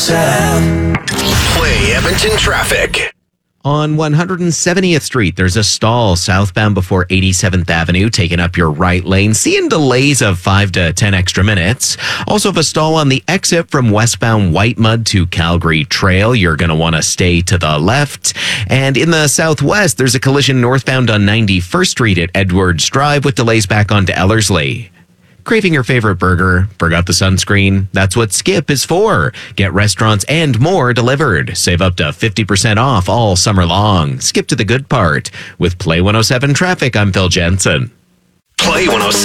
Play Edmonton traffic. On 170th Street, there's a stall southbound before 87th Avenue, taking up your right lane. Seeing delays of 5 to 10 extra minutes. Also have a stall on the exit from westbound Whitemud to Calgary Trail. You're going to want to stay to the left. And in the southwest, there's a collision northbound on 91st Street at Edwards Drive with delays back onto Ellerslie. Craving your favorite burger? Forgot the sunscreen? That's what Skip is for. Get restaurants and more delivered. Save up to 50% off all summer long. Skip to the good part. With Play 107 Traffic, I'm Phil Jensen. Play 107.